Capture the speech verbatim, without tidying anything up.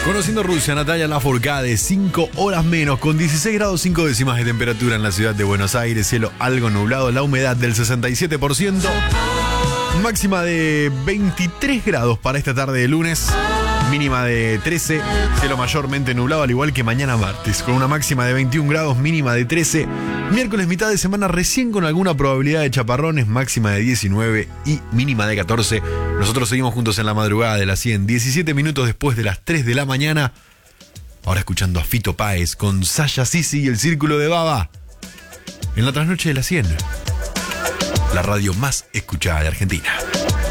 Conociendo Rusia, Natalia Lafourcade, cinco horas menos, con dieciséis grados cinco décimas de temperatura en la ciudad de Buenos Aires, cielo algo nublado, la humedad del sesenta y siete por ciento, máxima de veintitrés grados para esta tarde de lunes, mínima de trece, cielo mayormente nublado, al igual que mañana martes, con una máxima de veintiún grados, mínima de trece, miércoles mitad de semana recién con alguna probabilidad de chaparrones, máxima de diecinueve y mínima de catorce. Nosotros seguimos juntos en la madrugada de las cien, diecisiete minutos después de las tres de la mañana. Ahora escuchando a Fito Páez con Sasha Sisi y el Círculo de Baba. En la trasnoche de las cien. La radio más escuchada de Argentina.